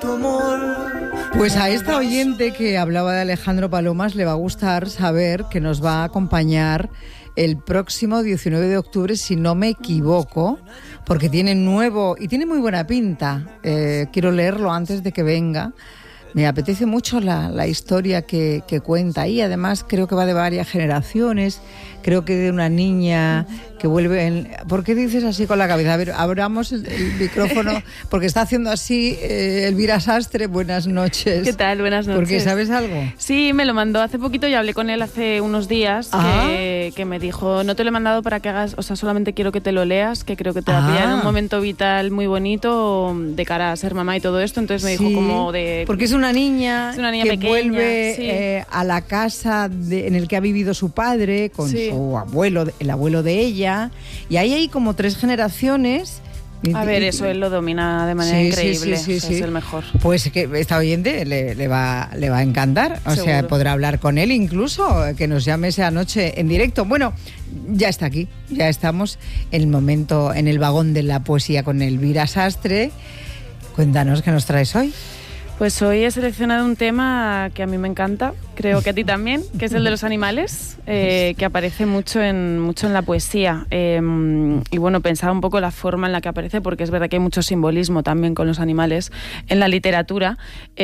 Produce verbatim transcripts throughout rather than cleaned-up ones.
tu amor. Pues a esta oyente que hablaba de Alejandro Palomas le va a gustar saber que nos va a acompañar el próximo diecinueve de octubre, si no me equivoco, porque tiene nuevo y tiene muy buena pinta. Eh, quiero leerlo antes de que venga. Me apetece mucho la, la historia que, que cuenta y además creo que va de varias generaciones. Creo que de una niña que vuelve... En... ¿Por qué dices así con la cabeza? A ver, abramos el, el micrófono, porque está haciendo así eh, Elvira Sastre. Buenas noches. ¿Qué tal? Buenas noches. ¿Por qué? ¿Sabes algo? Sí, me lo mandó hace poquito y hablé con él hace unos días, que, que me dijo, no te lo he mandado para que hagas, o sea, solamente quiero que te lo leas, que creo que te va a pillar en un momento vital muy bonito de cara a ser mamá y todo esto. Entonces me sí, dijo como de... Porque es una niña, es una niña que pequeña, vuelve sí. eh, a la casa de, en el que ha vivido su padre, con sí. su abuelo, el abuelo de ella, y ahí hay como tres generaciones. A ver, eso él lo domina de manera sí, increíble, sí, sí, sí, o sea, sí. es el mejor. Pues que esta oyente le, le, va, le va a encantar, o Seguro. sea, podrá hablar con él incluso, que nos llame esa noche en directo. Bueno, ya está aquí, ya estamos en el momento, en el vagón de la poesía con Elvira Sastre. Cuéntanos qué nos traes hoy. Pues hoy he seleccionado un tema que a mí me encanta, creo que a ti también, que es el de los animales, eh, que aparece mucho en, mucho en la poesía. Eh, y bueno, pensaba un poco la forma en la que aparece, porque es verdad que hay mucho simbolismo también con los animales en la literatura,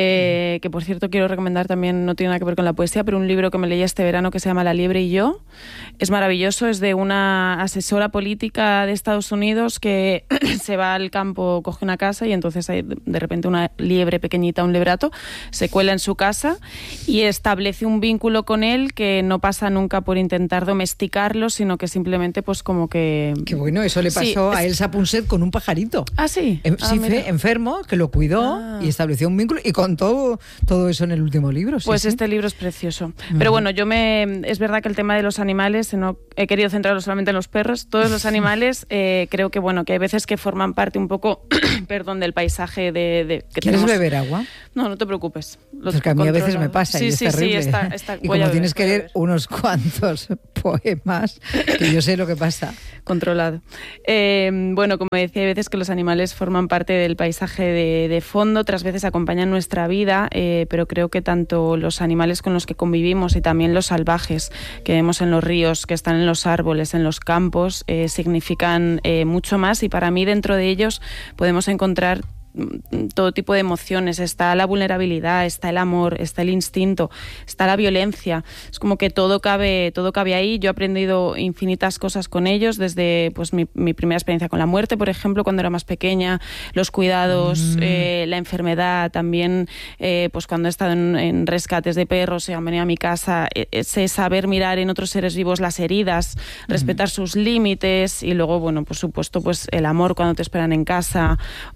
eh, que por cierto quiero recomendar también, no tiene nada que ver con la poesía, pero un libro que me leí este verano que se llama La liebre y yo. Es maravilloso, es de una asesora política de Estados Unidos que se va al campo, coge una casa y entonces hay de repente una liebre pequeñita, un lebrato, se cuela en su casa y establece un vínculo con él que no pasa nunca por intentar domesticarlo, sino que simplemente pues como que... Qué bueno, eso le pasó sí, a es... Elsa Punset con un pajarito. Ah, sí. Eh, ah, sí, mira. fue enfermo, que lo cuidó ah. y estableció un vínculo y contó todo eso en el último libro. Sí, pues sí. este libro es precioso. Pero bueno, yo me... Es verdad que el tema de los animales, no he querido centrarlo solamente en los perros, todos los animales, eh, creo que bueno, que hay veces que forman parte un poco, perdón, del paisaje de... de que ¿Quieres tenemos... beber agua? No, no te preocupes. Lo es que a mí a veces me pasa sí, y es sí, terrible. Sí, está, está, y como tienes que leer ver. unos cuantos poemas, que yo sé lo que pasa. Controlado. Eh, bueno, como decía, hay veces que los animales forman parte del paisaje de, de fondo, otras veces acompañan nuestra vida, eh, pero creo que tanto los animales con los que convivimos y también los salvajes que vemos en los ríos, que están en los árboles, en los campos, eh, significan eh, mucho más, y para mí dentro de ellos podemos encontrar todo tipo de emociones. Está la vulnerabilidad, está el amor, está el instinto, está la violencia. Es como que todo cabe, todo cabe ahí. Yo he aprendido infinitas cosas con ellos, desde pues mi, mi primera experiencia con la muerte, por ejemplo, cuando era más pequeña, los cuidados, mm. eh, la enfermedad, también eh, pues cuando he estado en, en rescates de perros y han venido a mi casa, ese saber mirar en otros seres vivos las heridas, mm. respetar sus límites, y luego, bueno, por supuesto, pues el amor cuando te esperan en casa,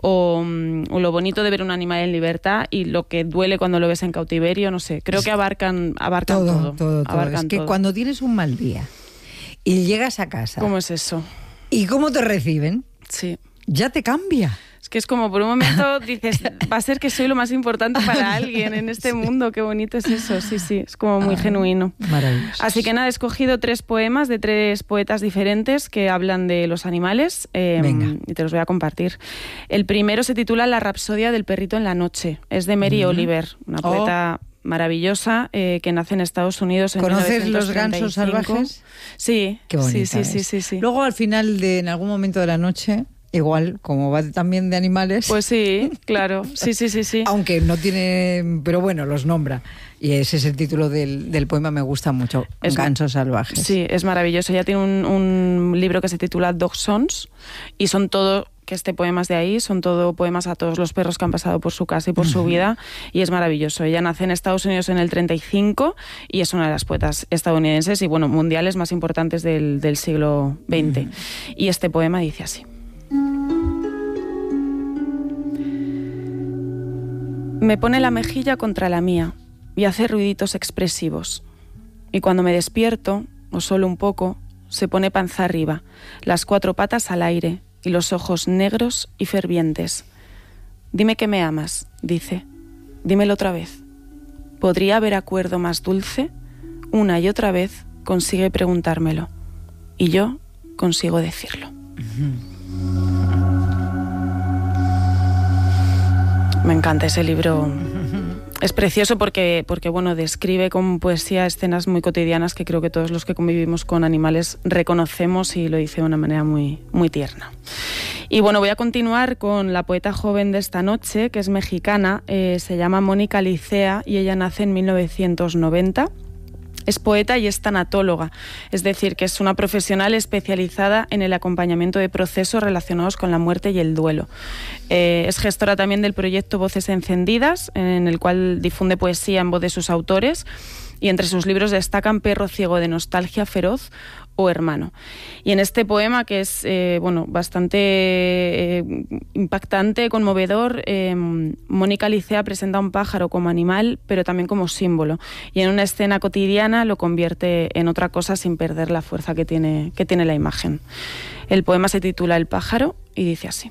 o o lo bonito de ver un animal en libertad y lo que duele cuando lo ves en cautiverio, no sé, creo que abarcan, abarcan todo. Todo, todo, todo. Abarcan es que todo. Cuando tienes un mal día y llegas a casa... ¿Cómo es eso? ¿Y cómo te reciben? Sí. Ya te cambia. Es que es como por un momento dices, va a ser que soy lo más importante para alguien en este sí. mundo, qué bonito es eso, sí, sí, es como muy ah, genuino. Maravilloso. Así que nada, he escogido tres poemas de tres poetas diferentes que hablan de los animales eh, Venga. y te los voy a compartir. El primero se titula La rapsodia del perrito en la noche, es de Mary mm. Oliver, una poeta... Oh. maravillosa, eh, que nace en Estados Unidos en ¿Conoces mil novecientos treinta y cinco. Los gansos salvajes? Sí. Qué bonita sí, sí, es. sí, sí, sí. Luego al final, de en algún momento de la noche, igual, como va también de animales... Pues sí, claro, sí, sí, sí, sí. Aunque no tiene... Pero bueno, los nombra. Y ese es el título del, del poema, me gusta mucho, es, Gansos salvajes. Sí, es maravilloso. Ella tiene un, un libro que se titula Dog Songs, y son todo... que este poema es de ahí, son todo poemas a todos los perros que han pasado por su casa y por uh-huh. su vida, y es maravilloso. Ella nace en Estados Unidos en el treinta y cinco y es una de las poetas estadounidenses y bueno, mundiales más importantes del, del siglo veinte. Uh-huh. Y este poema dice así. Me pone la mejilla contra la mía y hace ruiditos expresivos. Y cuando me despierto, o solo un poco, se pone panza arriba, las cuatro patas al aire, y los ojos negros y fervientes. Dime que me amas, dice. Dímelo otra vez. ¿Podría haber acuerdo más dulce? Una y otra vez consigue preguntármelo. Y yo consigo decirlo. Me encanta ese libro. Es precioso porque, porque bueno, describe con poesía escenas muy cotidianas que creo que todos los que convivimos con animales reconocemos, y lo dice de una manera muy, muy tierna. Y bueno, voy a continuar con la poeta joven de esta noche, que es mexicana, eh, se llama Mónica Licea y ella nace en mil novecientos noventa. Es poeta y es tanatóloga, es decir, que es una profesional especializada en el acompañamiento de procesos relacionados con la muerte y el duelo. Eh, es gestora también del proyecto Voces Encendidas, en el cual difunde poesía en voz de sus autores, y entre sus libros destacan Perro ciego de nostalgia feroz o Hermano. Y en este poema, que es eh, bueno, bastante eh, impactante, conmovedor, eh, Mónica Licea presenta a un pájaro como animal, pero también como símbolo, y en una escena cotidiana lo convierte en otra cosa sin perder la fuerza que tiene, que tiene la imagen. El poema se titula El pájaro y dice así.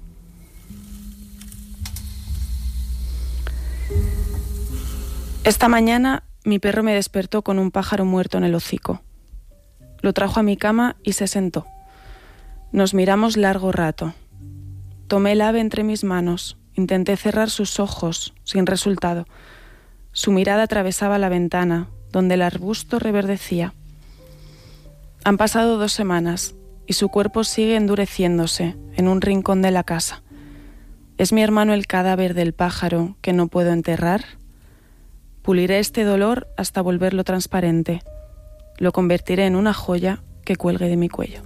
Esta mañana mi perro me despertó con un pájaro muerto en el hocico. Lo trajo a mi cama y se sentó. Nos miramos largo rato. Tomé el ave entre mis manos, intenté cerrar sus ojos, sin resultado. Su mirada atravesaba la ventana, donde el arbusto reverdecía. Han pasado dos semanas y su cuerpo sigue endureciéndose en un rincón de la casa. ¿Es mi hermano el cadáver del pájaro que no puedo enterrar? Puliré este dolor hasta volverlo transparente. Lo convertiré en una joya que cuelgue de mi cuello.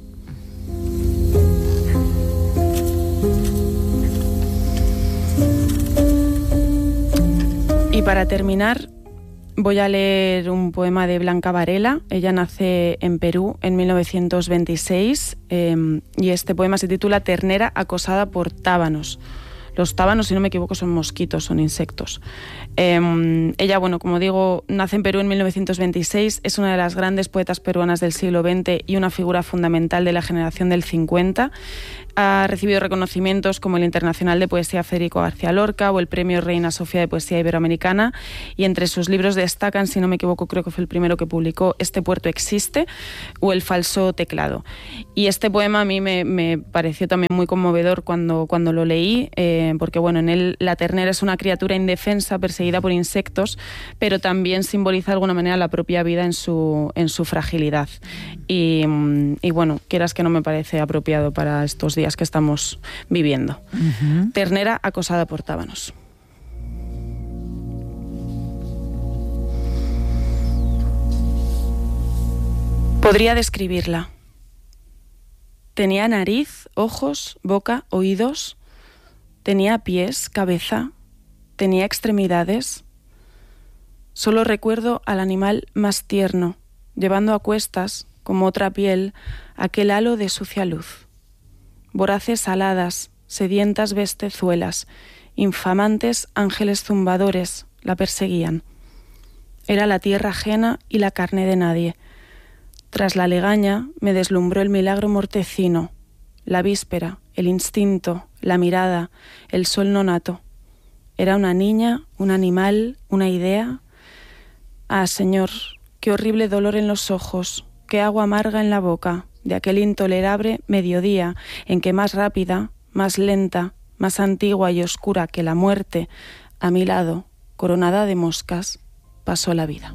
Y para terminar, voy a leer un poema de Blanca Varela. Ella nace en Perú en mil novecientos veintiséis eh, y este poema se titula Ternera acosada por tábanos. Los tábanos, si no me equivoco, son mosquitos, son insectos. Eh, ella, bueno, como digo, nace en Perú en mil novecientos veintiséis, es una de las grandes poetas peruanas del siglo veinte y una figura fundamental de la generación del cincuenta. Ha recibido reconocimientos como el Internacional de Poesía Federico García Lorca o el Premio Reina Sofía de Poesía Iberoamericana, y entre sus libros destacan, si no me equivoco, creo que fue el primero que publicó, Este puerto existe o El falso teclado. Y este poema a mí me, me pareció también muy conmovedor cuando, cuando lo leí, eh, porque bueno, en él la ternera es una criatura indefensa perseguida por insectos, pero también simboliza de alguna manera la propia vida en su, en su fragilidad. Y, y bueno, quieras que no, me parece apropiado para estos días que estamos viviendo. Uh-huh. Ternera acosada por tábanos. Podría describirla. Tenía nariz, ojos, boca, oídos. Tenía pies, cabeza. Tenía extremidades. Solo recuerdo al animal más tierno, llevando a cuestas, como otra piel, aquel halo de sucia luz. Voraces aladas, sedientas bestezuelas, infamantes ángeles zumbadores la perseguían. Era la tierra ajena y la carne de nadie. Tras la legaña me deslumbró el milagro mortecino, la víspera, el instinto, la mirada, el sol nonato. Era una niña, un animal, una idea. Ah, Señor, qué horrible dolor en los ojos, qué agua amarga en la boca, de aquel intolerable mediodía en que más rápida, más lenta, más antigua y oscura que la muerte, a mi lado, coronada de moscas, pasó la vida.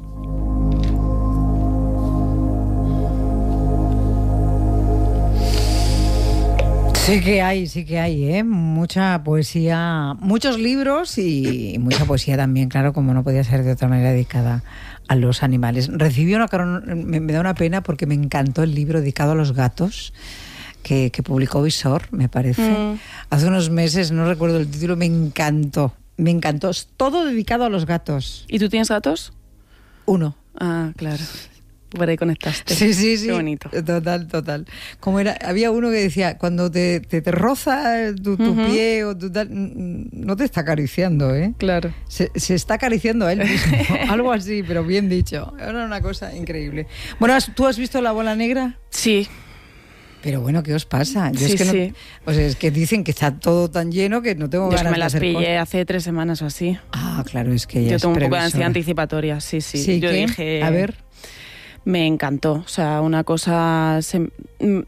Sí que hay, sí que hay, ¿eh? Mucha poesía, muchos libros y mucha poesía también, claro, como no podía ser de otra manera, dedicada a los animales. Recibí una, me, me da una pena porque me encantó el libro dedicado a los gatos que, que publicó Visor, me parece, mm. hace unos meses, no recuerdo el título, me encantó, me encantó, es todo dedicado a los gatos. ¿Y tú tienes gatos? Uno. Ah, claro. Por ahí conectaste. Sí, sí, sí. Qué bonito. Total, total. Como era, había uno que decía, cuando te, te, te roza tu, tu uh-huh. pie o tu tal, no te está acariciando, ¿eh? Claro. Se, se está acariciando a él mismo. Algo así, pero bien dicho. Era una cosa increíble. Bueno, ¿tú has visto La bola negra? Sí. Pero bueno, ¿qué os pasa? Yo sí, es que no, sí. O sea, es que dicen que está todo tan lleno que no tengo Yo ganas me las de hacer pillé cosas. hace tres semanas o así. Ah, claro, es que ya Yo es tengo un poco de previsora. ansiedad anticipatoria, sí, sí. ¿Sí? Yo ¿qué? dije... A ver... Me encantó, o sea, una cosa... Se,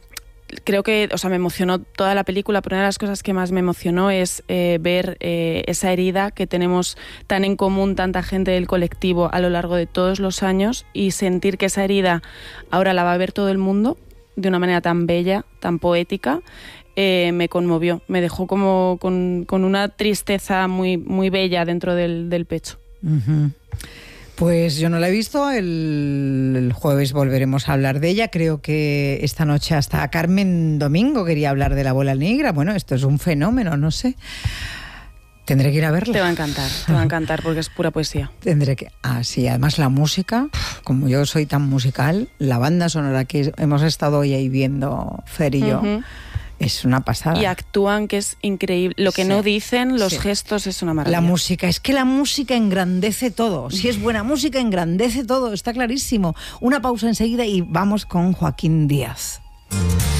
creo que, o sea, me emocionó toda la película, pero una de las cosas que más me emocionó es eh, ver eh, esa herida que tenemos tan en común tanta gente del colectivo a lo largo de todos los años y sentir que esa herida ahora la va a ver todo el mundo de una manera tan bella, tan poética. Eh, me conmovió, me dejó como con, con una tristeza muy, muy bella dentro del, del pecho. Uh-huh. Pues yo no la he visto, el, el jueves volveremos a hablar de ella. Creo que esta noche hasta Carmen Domingo quería hablar de La bola negra. Bueno, esto es un fenómeno, no sé. Tendré que ir a verla. Te va a encantar, te va a encantar porque es pura poesía. Tendré que... Ah, sí, además la música, como yo soy tan musical, la banda sonora que hemos estado hoy ahí viendo, Fer y yo, uh-huh. es una pasada. Y actúan, que es increíble. Lo que sí. no dicen, los sí. gestos, es una maravilla. La música, es que la música engrandece todo. Si es buena música, engrandece todo, está clarísimo. Una pausa enseguida y vamos con Joaquín Díaz.